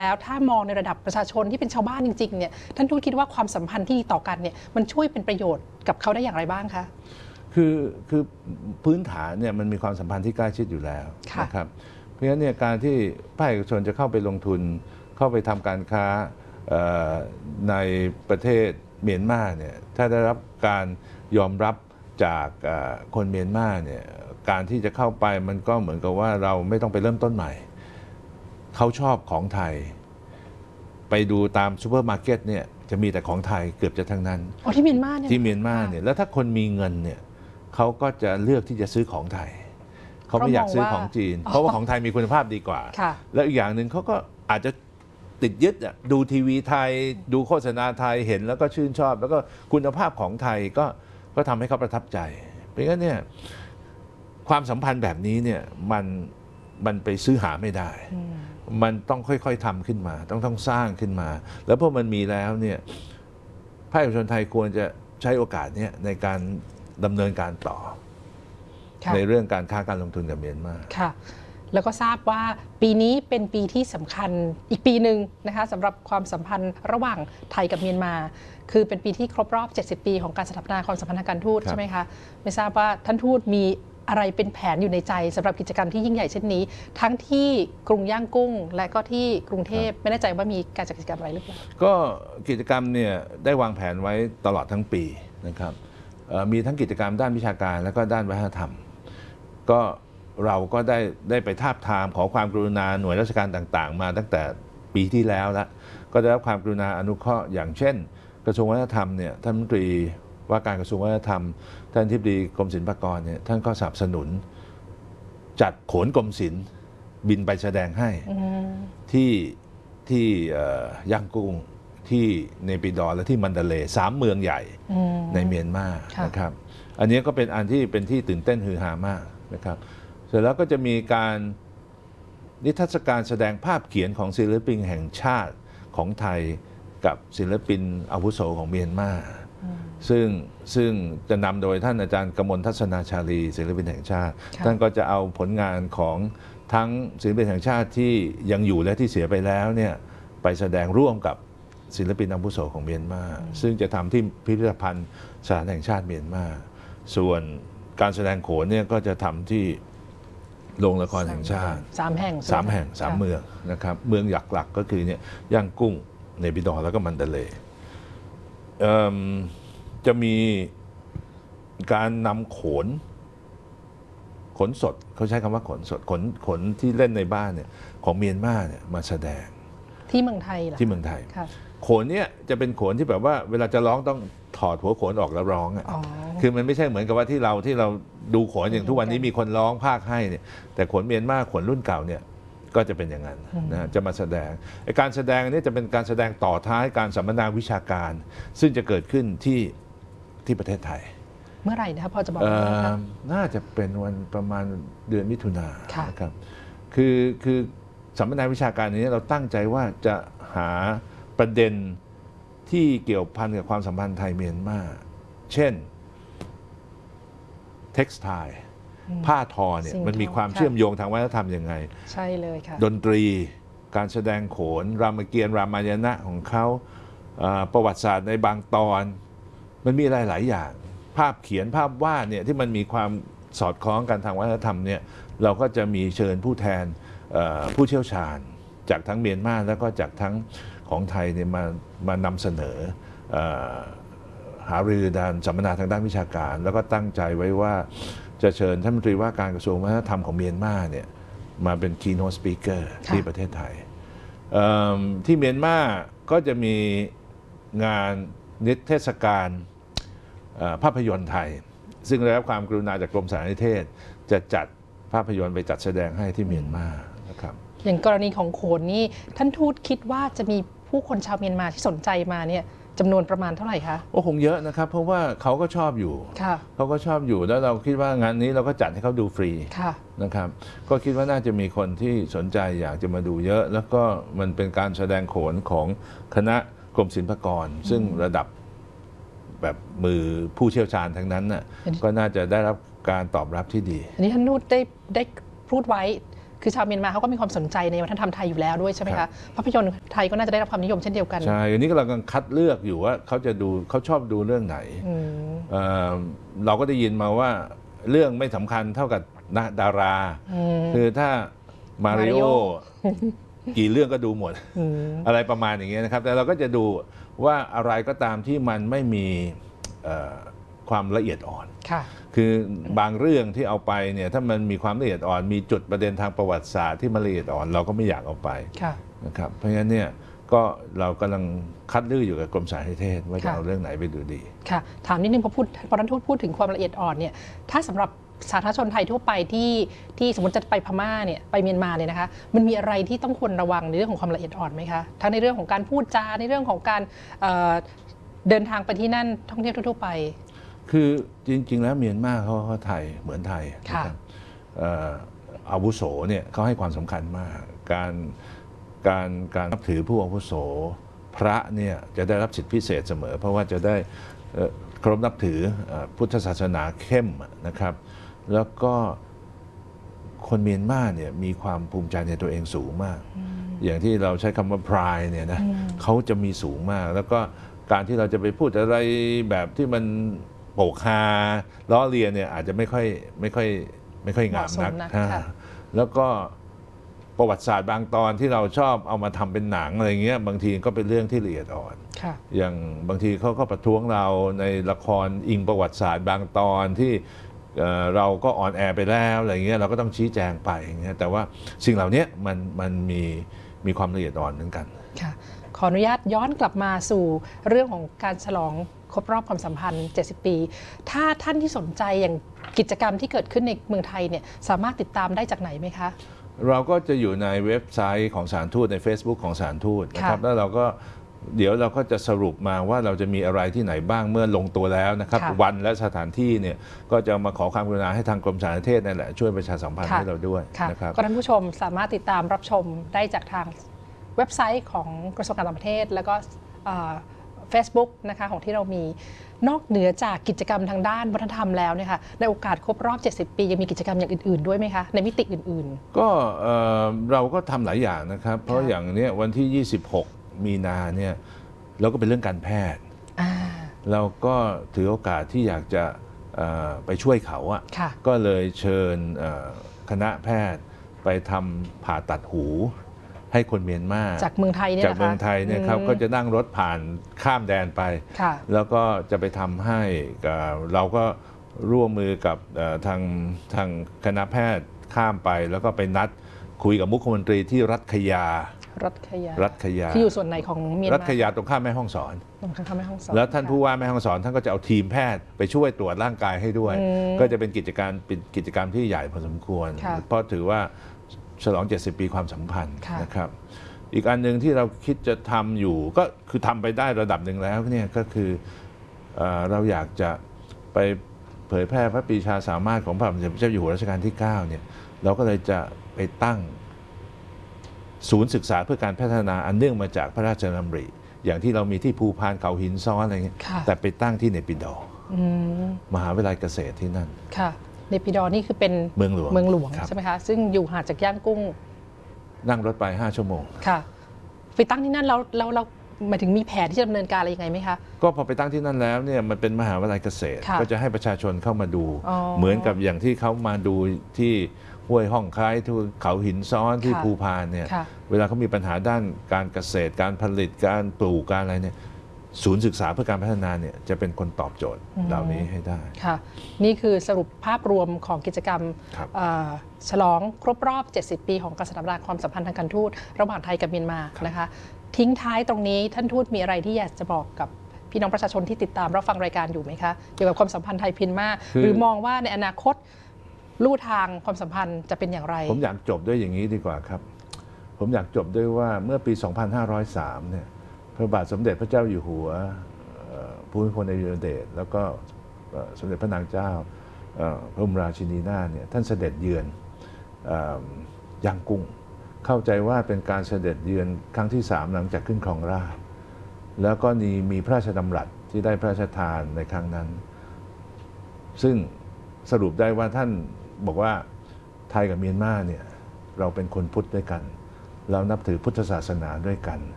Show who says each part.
Speaker 1: แล้วถ้ามองในระดับประชาชนที่เป็นชาวบ้านจริงๆเนี่ยท่านทูตคิดว่าความสัมพันธ์ที่ดีต่อกันเนี่ยมันช่วยเป็นประโยชน์กับเขาได้อย่างไรบ้างคะ
Speaker 2: คือพื้นฐานเนี่ยมันมีความสัมพันธ์ที่ใกล้ชิดอยู่แล้วนะครับเพราะฉะนั้นเนี่ยการที่ภาคเอกชนจะเข้าไปลงทุนเข้าไปทำการค้าในประเทศเมียนมาเนี่ยถ้าได้รับการยอมรับจากคนเมียนมาเนี่ยการที่จะเข้าไปมันก็เหมือนกับว่าเราไม่ต้องไปเริ่มต้นใหม่เขาชอบของไทยไปดูตามซูเปอร์มาร์เก็ตเนี่ยจะมีแต่ของไทยเกือบจะทั้งนั้น
Speaker 1: ที่เมียนมาเนี่ย
Speaker 2: แล้วถ้าคนมีเงินเนี่ยเขาก็จะเลือกที่จะซื้อของไทยเขาไม่อยากซื้อของจีนเพราะว่าของไทยมีคุณภาพดีกว่าแล้วอีกอย่างหนึ่งเขาก็อาจจะติดยึดดูทีวีไทยดูโฆษณาไทยเห็นแล้วก็ชื่นชอบแล้วก็คุณภาพของไทยก็ทำให้เขาประทับใจเพราะงั้นเนี่ยความสัมพันธ์แบบนี้เนี่ยมันไปซื้อหาไม่ได้มันต้องค่อยๆทำขึ้นมาต้องสร้างขึ้นมาแล้วพอมันมีแล้วเนี่ยภาคเอกชนไทยควรจะใช้โอกาสนี้ในการดำเนินการต่อในเรื่องการค้าการลงทุนกับเมียนมา
Speaker 1: ค่ะแล้วก็ทราบว่าปีนี้เป็นปีที่สำคัญอีกปีหนึ่งนะคะสำหรับความสัมพันธ์ระหว่างไทยกับเมียนมาคือเป็นปีที่ครบรอบ70 ปีของการสถาปนาความสัมพันธ์ทางการทูตใช่ไหมคะไม่ทราบว่าท่านทูตมีอะไรเป็นแผนอยู่ในใจสำหรับกิจกรรมที่ยิ่งใหญ่เช่นนี้ทั้งที่กรุงย่างกุ้งและก็ที่กรุงเทพไม่แน่ใจว่ามีการจัดกิจกรรมอะไรหรือเปล่า
Speaker 2: ก็กิจกรรมเนี่ยได้วางแผนไว้ตลอดทั้งปีนะครับมีทั้งกิจกรรมด้านวิชาการและก็ด้านวัฒนธรรมก็เราก็ได้ไปทาบทามขอความกรุณาหน่วยราชการต่างๆมาตั้งแต่ปีที่แล้วแล้วก็ได้รับความกรุณาอนุเคราะห์อย่างเช่นกระทรวงวัฒนธรรมเนี่ยท่านรัฐมนตรีว่าการกระทรวงวัฒนธรรมท่านอธิบดีกรมศิลปากรเนี่ยท่านก็สนับสนุนจัดโขนกรมศิลป์บินไปแสดงให้ที่ย่างกุ้งที่เนปิดอร์และที่มันดาเลย์3 เมืองใหญ่ในเมียนมานะครับอันนี้ก็เป็นอันที่เป็นที่ตื่นเต้นฮือฮามากนะครับเสร็จแล้วก็จะมีการนิทรรศการแสดงภาพเขียนของศิลปินแห่งชาติของไทยกับศิลปินอาวุโสของเมียนมาซึ่งจะนำโดยท่านอาจารย์กมลทัศนาชาลีศิลปินแห่งชาติท่านก็จะเอาผลงานของทั้งศิลปินแห่งชาติที่ยังอยู่และที่เสียไปแล้วเนี่ยไปแสดงร่วมกับศิลปินอาวุโสของเมียนมาซึ่งจะทำที่พิพิธภัณฑ์สถานแห่งชาติเมียนมาส่วนการแสดงโขนเนี่ยก็จะทำที่โรงละครแห่งชาติ
Speaker 1: 3 แห่ง
Speaker 2: 3 เมืองนะครับเมืองหลักๆก็คือเนี่ยย่างกุ้งเนปิดอร์แล้วก็มันดาเลย์จะมีการนำโขนสดเขาใช้คำว่าโขนสดขนที่เล่นในบ้านเนี่ยของเมียนมาเนี่ยมาแสดง
Speaker 1: ที่เมืองไทยเหรอ
Speaker 2: ที่เมืองไทยโขนเนี่ยจะเป็นโขนที่แบบว่าเวลาจะร้องต้องถอดหัวโขนออกแล้วร้องอ่ะคือมันไม่ใช่เหมือนกับว่าที่เราดูโขนอย่างทุกวันนี้มีคนร้องภาคให้เนี่ยแต่โขนเมียนมาโขนรุ่นเก่าเนี่ยก็จะเป็นอย่างนั้นนะจะมาแสดงการแสดงนี้จะเป็นการแสดงต่อท้ายการสัมมนาวิชาการซึ่งจะเกิดขึ้นที่ประเทศไทย
Speaker 1: เมื่อไหร่นะครับพอจะบอก
Speaker 2: น่าจะเป็นวันประมาณเดือนมิถุนายนนะครับคือสัมมนาวิชาการนี้เราตั้งใจว่าจะหาประเด็นที่เกี่ยวพันกับความสัมพันธ์ไทยเมียนมาเช่นเท็กซ์ไทล์ผ้าทอเนี่ยมันมีความเชื่อมโยงทางวัฒนธรรมยังไง
Speaker 1: ใช่เลยค่ะ
Speaker 2: ดนตรีการแสดงโขนรามเกียรติ์รามายณะของเขาประวัติศาสตร์ในบางตอนมันมีหลายอย่างภาพเขียนภาพวาดเนี่ยที่มันมีความสอดคล้องกันทางวัฒนธรรมเนี่ยเราก็จะมีเชิญผู้แทนผู้เชี่ยวชาญจากทั้งเมียนมาแล้วก็จากทั้งของไทยเนี่ยมานำเสนอหารือด้านสัมมนาทางด้านวิชาการแล้วก็ตั้งใจไว้ว่าจะเชิญท่านรัฐมนตรีว่าการกระทรวงวัฒนธรรมของเมียนมาเนี่ยมาเป็น keynote speaker ที่ประเทศไทยที่เมียนมาก็จะมีงานนิทรรศการภาพยนตร์ไทยซึ่งได้รับความกรุณาจากกรมสารนิเทศจะจัดภาพยนตร์ไปจัดแสดงให้ที่เมียนมานะครับ
Speaker 1: อย่างกรณีของโขนนี่ท่านทูตคิดว่าจะมีผู้คนชาวเมียนมาที่สนใจมาเนี่ยจำนวนประมาณเท่าไหร่คะ
Speaker 2: คงเยอะนะครับเพราะว่าเขาก็ชอบอยู่เขาก็ชอบอยู่แล้วเราคิดว่างานนี้เราก็จัดให้เขาดูฟรีนะครับก็คิดว่าน่าจะมีคนที่สนใจอยากจะมาดูเยอะแล้วก็มันเป็นการแสดงโขนของคณะกรมศิลปากรซึ่งระดับแบบมือผู้เชี่ยวชาญทั้งนั้นน่ะก็น่าจะได้รับการตอบรับที่ดี
Speaker 1: อันนี้ท่านทูตได้พูดไว้คือชาวเมียนมาเขาก็มีความสนใจในวัฒนธรรมไทยอยู่แล้วด้วยใช่ไหม
Speaker 2: ครั
Speaker 1: คะ
Speaker 2: บ
Speaker 1: ภาพยนตร์ไทยก็น่าจะได้รับความนิยมเช่นเดียวกัน
Speaker 2: ใช่อันนี้ก็เรากำลังคัดเลือกอยู่ว่าเขาจะดูเขาชอบดูเรื่องไหนเราก็ได้ยินมาว่าเรื่องไม่สำคัญเท่ากับดาราคือถ้ามาริโอกี่เรื่องก็ดูหมดอะไรประมาณอย่างเงี้ยนะครับแต่เราก็จะดูว่าอะไรก็ตามที่มันไม่มีความละเอียดอ่อนคือบางเรื่องที่เอาไปเนี่ยถ้ามันมีความละเอียดอ่อนมีจุดประเด็นทางประวัติศาสตร์ที่มันละเอียดอ่อนเราก็ไม่อยากเอาไปนะครับเพราะฉะนั้นเนี่ยก็เรากำลังคัดเลือกอยู่กับกรมสารนิเทศว่าจะเอาเรื่องไหนไปดูดี
Speaker 1: ค่ะถามนิดนึงพอท่านทูตพูดถึงความละเอียดอ่อนเนี่ยถ้าสำหรับสาธารณชนไทยทั่วไปที่สมมติจะไปพม่าเนี่ยไปเมียนมาเนี่ยนะคะมันมีอะไรที่ต้องควรระวังในเรื่องของความละเอียดอ่อนไหมคะทั้งในเรื่องของการพูดจาในเรื่องของการเดินทางไปที่นั่นท่องเที่ยวทั่วไป
Speaker 2: คือจริงๆแล้วเมียนมาเขาไทยเหมือนไทยนะครับอาวุโสเนี่ยเขาให้ความสำคัญมากการนับถือผู้อาวุโสพระเนี่ยจะได้รับสิทธิพิเศษเสมอเพราะว่าจะได้เคารพนับถือพุทธศาสนาเข้มนะครับแล้วก็คนเมียนมาเนี่ยมีความภูมิใจในตัวเองสูงมากอย่างที่เราใช้คำว่า pride เนี่ยนะเขาจะมีสูงมากแล้วก็การที่เราจะไปพูดอะไรแบบที่มันโปกฮาล้อเลียนเนี่ยอาจจะไม่ค่อยงามนักแล้วก็ประวัติศาสตร์บางตอนที่เราชอบเอามาทำเป็นหนังอะไรเงี้ยบางทีก็เป็นเรื่องที่ละเอียดอ่อนอย่างบางทีเขาก็ประท้วงเราในละครอิงประวัติศาสตร์บางตอนที่เราก็ออนแอร์ไปแล้วอะไรเงี้ยเราก็ต้องชี้แจงไปอย่างเงี้ยแต่ว่าสิ่งเหล่านี้มันมีความละเอียดอ่อนเหมือนกัน
Speaker 1: ค่ะขออนุญาตย้อนกลับมาสู่เรื่องของการฉลองครบรอบความสัมพันธ์70 ปีถ้าท่านที่สนใจอย่างกิจกรรมที่เกิดขึ้นในเมืองไทยเนี่ยสามารถติดตามได้จากไหนไหมคะ
Speaker 2: เราก็จะอยู่ในเว็บไซต์ของสถานทูตใน Facebook ของสถานทูตนะครับแล้วเราก็เดี๋ยวเราก็จะสรุปมาว่าเราจะมีอะไรที่ไหนบ้างเมื่อลงตัวแล้วนะครับวันและสถานที่เนี่ยก็จะมาขอความกรุณาให้ทางกรมสารนิเทศนั่นแหละช่วยประชาสัมพันธ์ให้เราด้วยนะครับ
Speaker 1: ก็ท่านผู้ชมสามารถติดตามรับชมได้จากทางเว็บไซต์ของกระทรวงการต่างประเทศแล้วก็Facebook นะคะของที่เรามีนอกเหนือจากกิจกรรมทางด้านวัฒนธรรมแล้วเนี่ยค่ะในโอกาสครบรอบ70 ปียังมีกิจกรรมอย่างอื่นๆด้วยไหมคะในมิติอื่น
Speaker 2: ๆก็เราก็ทำหลายอย่างนะครับเพราะอย่างนี้วันที่26 มีนาเนี่ยเราก็เป็นเรื่องการแพทย์เราก็ถือโอกาสที่อยากจะไปช่วยเขาก็เลยเชิญคณะแพทย์ไปทำผ่าตัดหูให้คนเมียนมา
Speaker 1: จากเมืองไทยเนี่ย
Speaker 2: จากเมืองไทยเนี่ยครับก็จะนั่งรถผ่านข้ามแดนไปแล้วก็จะไปทำให้เราก็ร่วมมือกับทางคณะแพทย์ข้ามไปแล้วก็ไปนัดคุยกับมุขมนตรีที่รัฐขยา
Speaker 1: คืออยู่ส่วนไหนของเมียนมา
Speaker 2: รัฐขยาตรงข้ามแม่ฮ่องสอนแล้วท่านผู้ว่าแม่ฮ่องสอนท่านก็จะเอาทีมแพทย์ไปช่วยตรวจร่างกายให้ด้วยก็จะเป็นกิจกรรมที่ใหญ่พอสมควรเพราะถือว่าฉลอง70 ปีความสัมพันธ์นะครับอีกอันหนึ่งที่เราคิดจะทำอยู่ก็คือทำไปได้ระดับหนึ่งแล้วเนี่ยก็คือเราอยากจะไปเผยแพร่พระปรีชาสามารถของพระบาทสมเด็จพระเจ้าอยู่หัวรัชกาลที่9เนี่ยเราก็เลยจะไปตั้งศูนย์ศึกษาเพื่อการพัฒนาอันเนื่องมาจากพระราชดำริอย่างที่เรามีที่ภูพานเขาหินซ้อนอะไรเงี้ยแต่ไปตั้งที่เนปิดอร์มหาวิทยาลัยเกษตรที่นั่น
Speaker 1: เนปิดอร์นี่คือเป็นเมืองหลวงใช่ไหมคะซึ่งอยู่ห่างจากย่างกุ้ง
Speaker 2: นั่งรถไป5 ชั่วโมง
Speaker 1: ค่ะไปตั้งที่นั่นเราหมายถึงมีแผนที่จะดำเนินการอะไรยังไงไหมคะ
Speaker 2: ก็พอไปตั้งที่นั่นแล้วเนี่ยมันเป็นมหาวิทยาลัยเกษตรก็จะให้ประชาชนเข้ามาดูเหมือนกับอย่างที่เขามาดูที่ห้วยห้องคล้ายที่เขาหินซ้อนที่ภูพานเนี่ยเวลาเขามีปัญหาด้านการเกษตรการผลิตการปลูกการอะไรเนี่ยศูนย์ศึกษาเพื่อการพัฒนาเนี่ยจะเป็นคนตอบโจทย์เหล่านี้ให้ได้
Speaker 1: ค่ะนี่คือสรุปภาพรวมของกิจกรรมฉลองครบรอบ70 ปีของการสถาปนาความสัมพันธ์ทางการทูตระหว่างไทยกับเมียนมานะคะทิ้งท้ายตรงนี้ท่านทูตมีอะไรที่อยากจะบอกกับพี่น้องประชาชนที่ติดตามรับฟังรายการอยู่ไหมคะเกี่ยวกับความสัมพันธ์ไทยเมียนมาหรือมองว่าในอนาคตลู่ทางความสัมพันธ์จะเป็นอย่างไร
Speaker 2: ผมอยากจบด้วยอย่างนี้ดีกว่าครับผมอยากจบด้วยว่าเมื่อปี 2503 เนี่ยพระบาทสมเด็จพระเจ้าอยู่หัวภูมิพลอดุลยเดชแล้วก็สมเด็จพระนางเจ้าพระบรมราชินีนาถเนี่ยท่านเสด็จเยือนย่างกุ้งเข้าใจว่าเป็นการเสด็จเยือนครั้งที่3หลังจากขึ้นครองราชย์แล้วก็มีพระราชดำรัสที่ได้พระราชทานในครั้งนั้นซึ่งสรุปได้ว่าท่านบอกว่าไทยกับเมียนมาเนี่ยเราเป็นคนพุทธด้วยกัน เรานับถือพุทธศาสนาด้วยกัน